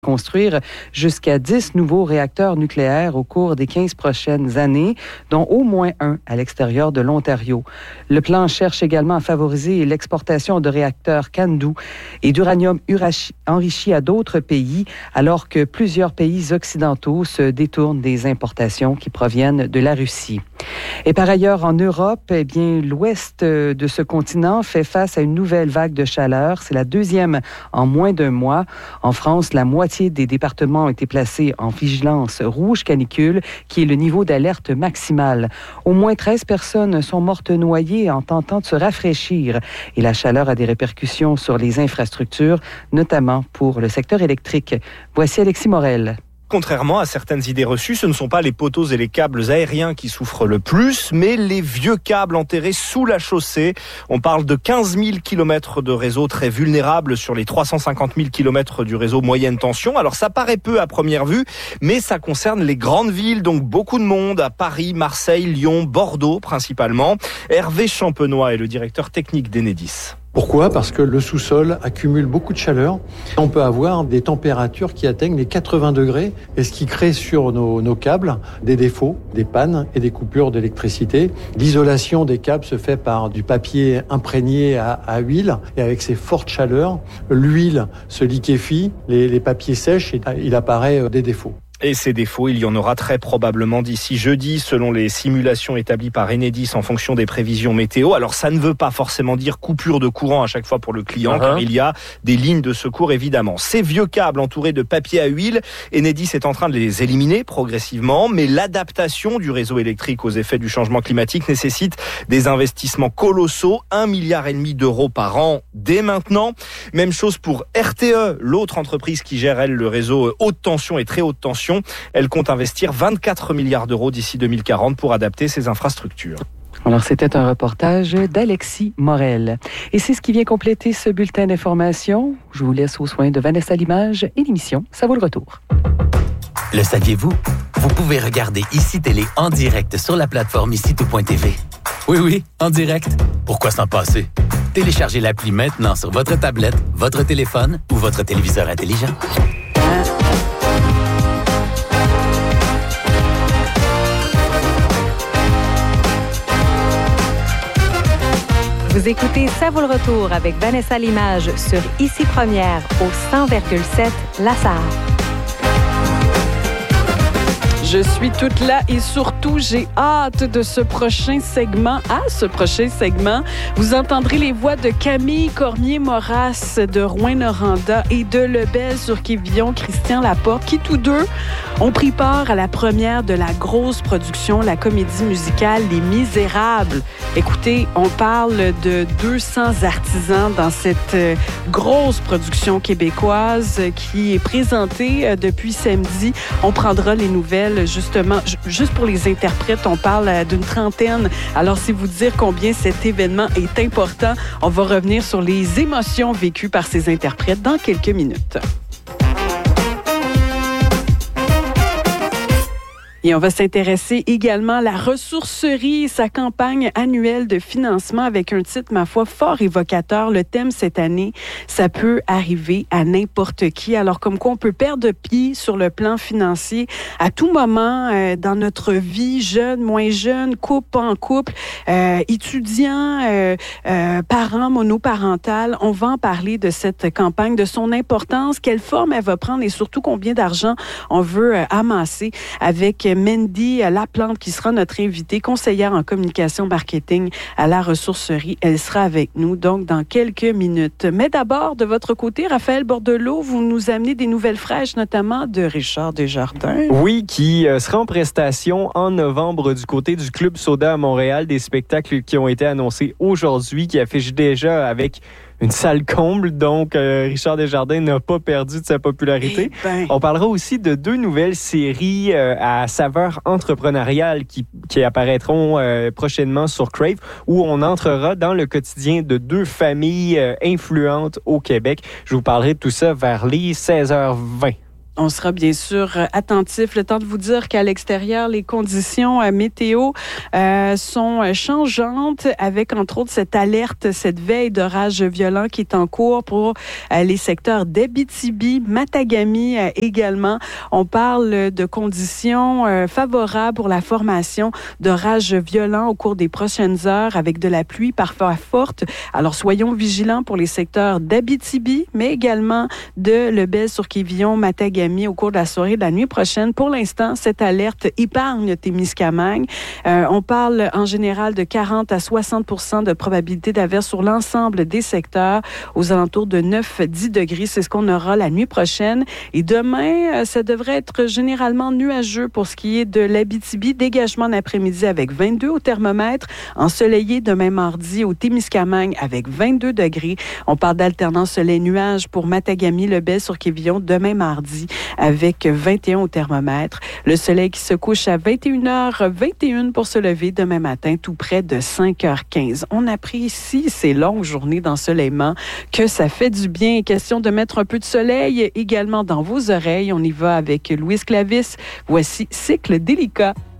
construire jusqu'à 10 nouveaux réacteurs nucléaires au cours des 15 prochaines années, dont au moins un à l'extérieur de l'Ontario. Le plan cherche également à favoriser l'exportation de réacteurs CANDU et d'uranium enrichi à d'autres pays, alors que plusieurs pays occidentaux se détournent des importations qui proviennent de la Russie. Et par ailleurs, en Europe, l'ouest de ce continent fait face à une nouvelle vague de chaleur. C'est la deuxième en moins d'un mois. En France, la moitié des départements ont été placés en vigilance rouge canicule, qui est le niveau d'alerte maximal. Au moins 13 personnes sont mortes noyées en tentant de se rafraîchir. Et la chaleur a des répercussions sur les infrastructures, notamment pour le secteur électrique. Voici Alexis Morel. Contrairement à certaines idées reçues, ce ne sont pas les poteaux et les câbles aériens qui souffrent le plus, mais les vieux câbles enterrés sous la chaussée. On parle de 15 000 kilomètres de réseau très vulnérables sur les 350 000 kilomètres du réseau moyenne tension. Alors ça paraît peu à première vue, mais ça concerne les grandes villes, donc beaucoup de monde à Paris, Marseille, Lyon, Bordeaux principalement. Hervé Champenois est le directeur technique d'Enedis. Pourquoi ? Parce que le sous-sol accumule beaucoup de chaleur. On peut avoir des températures qui atteignent les 80 degrés, et ce qui crée sur nos câbles des défauts, des pannes et des coupures d'électricité. L'isolation des câbles se fait par du papier imprégné à huile, et avec ces fortes chaleurs, l'huile se liquéfie, les papiers sèchent et il apparaît des défauts. Et ces défauts, il y en aura très probablement d'ici jeudi, selon les simulations établies par Enedis en fonction des prévisions météo. Alors ça ne veut pas forcément dire coupure de courant à chaque fois pour le client, car il y a des lignes de secours évidemment. Ces vieux câbles entourés de papier à huile, Enedis est en train de les éliminer progressivement, mais l'adaptation du réseau électrique aux effets du changement climatique nécessite des investissements colossaux, 1,5 milliard d'euros par an dès maintenant. Même chose pour RTE, l'autre entreprise qui gère, elle, le réseau haute tension et très haute tension. Elle compte investir 24 milliards d'euros d'ici 2040 pour adapter ses infrastructures. Alors, c'était un reportage d'Alexis Morel. Et c'est ce qui vient compléter ce bulletin d'information. Je vous laisse aux soins de Vanessa Limage et l'émission Ça vaut le retour. Le saviez-vous? Vous pouvez regarder ICI Télé en direct sur la plateforme ICI.tv. Oui, en direct. Pourquoi s'en passer? Téléchargez l'appli maintenant sur votre tablette, votre téléphone ou votre téléviseur intelligent. Vous écoutez Ça vaut le retour avec Vanessa Limage sur ICI Première au 100,7 La Sarre. Je suis toute là et surtout, j'ai hâte de ce prochain segment. À ce prochain segment, vous entendrez les voix de Camille Cormier-Moras de Rouyn-Noranda et de Lebel-sur-Quévillon, Christian Laporte, qui tous deux ont pris part à la première de la grosse production, la comédie musicale Les Misérables. Écoutez, on parle de 200 artisans dans cette grosse production québécoise qui est présentée depuis samedi. On prendra les nouvelles justement, juste pour les interprètes, on parle d'une trentaine. Alors, c'est vous dire combien cet événement est important. On va revenir sur les émotions vécues par ces interprètes dans quelques minutes. Et on va s'intéresser également à la ressourcerie et sa campagne annuelle de financement avec un titre, ma foi, fort évocateur. Le thème cette année, ça peut arriver à n'importe qui. Alors, comme quoi on peut perdre pied sur le plan financier à tout moment dans notre vie, jeune, moins jeune, couple, en couple, étudiant, parents, monoparental. On va en parler de cette campagne, de son importance, quelle forme elle va prendre et surtout combien d'argent on veut amasser avec Mandy Laplante, qui sera notre invitée, conseillère en communication marketing à la ressourcerie. Elle sera avec nous, donc, dans quelques minutes. Mais d'abord, de votre côté, Raphaël Bordelot, vous nous amenez des nouvelles fraîches, notamment de Richard Desjardins. Oui, qui sera en prestation en novembre du côté du Club Soda à Montréal, des spectacles qui ont été annoncés aujourd'hui, qui affichent déjà avec une salle comble, donc Richard Desjardins n'a pas perdu de sa popularité. On parlera aussi de 2 nouvelles séries à saveur entrepreneuriale qui apparaîtront prochainement sur Crave, où on entrera dans le quotidien de 2 familles influentes au Québec. Je vous parlerai de tout ça vers les 16h20. On sera bien sûr attentif. Le temps de vous dire qu'à l'extérieur, les conditions météo sont changeantes avec, entre autres, cette alerte, cette veille d'orage violent qui est en cours pour les secteurs d'Abitibi, Matagami également. On parle de conditions favorables pour la formation d'orages violents au cours des prochaines heures avec de la pluie parfois forte. Alors, soyons vigilants pour les secteurs d'Abitibi, mais également de Lebel-sur-Quévillon, Matagami au cours de la soirée de la nuit prochaine. Pour l'instant, cette alerte épargne Témiscamingue. On parle en général de 40 à 60% de probabilité d'averse sur l'ensemble des secteurs, aux alentours de 9-10 degrés. C'est ce qu'on aura la nuit prochaine. Et demain, ça devrait être généralement nuageux pour ce qui est de l'Abitibi. Dégagement d'après-midi avec 22 au thermomètre. Ensoleillé demain mardi au Témiscamingue avec 22 degrés. On parle d'alternance soleil-nuage pour Matagami, Lebel-sur-Quévillon demain mardi avec 21 au thermomètre. Le soleil qui se couche à 21h21 pour se lever demain matin tout près de 5h15. On apprécie ces longues journées d'ensoleillement, que ça fait du bien. Question de mettre un peu de soleil également dans vos oreilles. On y va avec Louise Clavis. Voici Cycle délicat.